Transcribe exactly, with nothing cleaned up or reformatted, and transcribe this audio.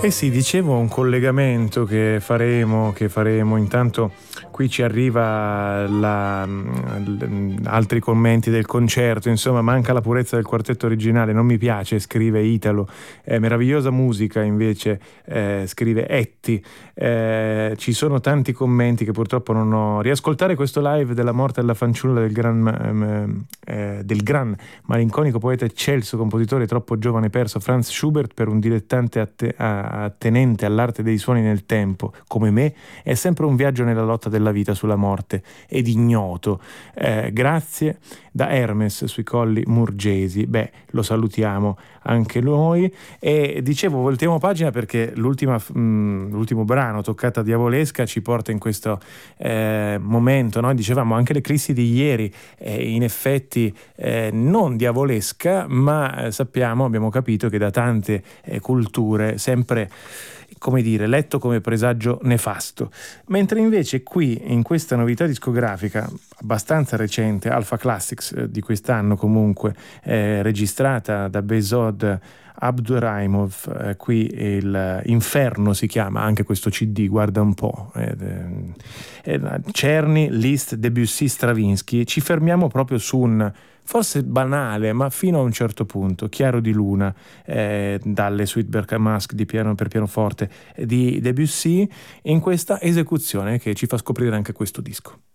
Eh sì, dicevo un collegamento che faremo, che faremo. Intanto qui ci arriva la, l, altri commenti del concerto, insomma manca la purezza del quartetto originale, non mi piace, scrive Italo, eh, meravigliosa musica invece, eh, scrive Etti, eh, ci sono tanti commenti che purtroppo non ho. Riascoltare questo live della morte della fanciulla del gran, eh, del gran malinconico poeta eccelso, compositore troppo giovane perso, Franz Schubert, per un dilettante atte- attenente all'arte dei suoni nel tempo come me, è sempre un viaggio nella lotta della vita sulla morte ed ignoto. Eh, grazie da Hermes sui colli Murgesi. Beh, lo salutiamo anche noi. E dicevo, voltiamo pagina perché l'ultima, mh, l'ultimo brano, Toccata Diavolesca, ci porta in questo eh, momento, no? Dicevamo anche l'eclissi di ieri, eh, in effetti eh, non diavolesca, ma eh, sappiamo, abbiamo capito che da tante eh, culture sempre, come dire, letto come presagio nefasto. Mentre invece qui, in questa novità discografica abbastanza recente, Alpha Classics eh, di quest'anno comunque, eh, registrata da Behzod Abduraimov, eh, qui il Inferno si chiama anche questo C D, guarda un po', eh, eh, Czerny, Liszt, Debussy, Stravinsky. Ci fermiamo proprio su un forse banale, ma fino a un certo punto, Chiaro di Luna, eh, dalle Suite Bergamasque di piano per pianoforte di Debussy, in questa esecuzione che ci fa scoprire anche questo disco.